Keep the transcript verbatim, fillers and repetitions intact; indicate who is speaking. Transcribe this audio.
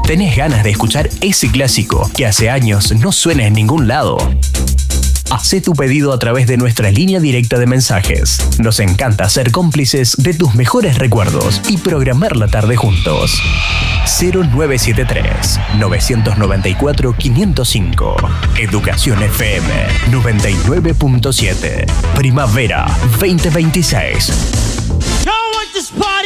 Speaker 1: ¿Tenés ganas de escuchar ese clásico que hace años no suena en ningún lado? Hacé tu pedido a través de nuestra línea directa de mensajes. Nos encanta ser cómplices de tus mejores recuerdos y programar la tarde juntos. cero nueve siete tres, nueve nueve cuatro, cinco cero cinco. Educación F M noventa y nueve punto siete. Primavera veinte veintiséis.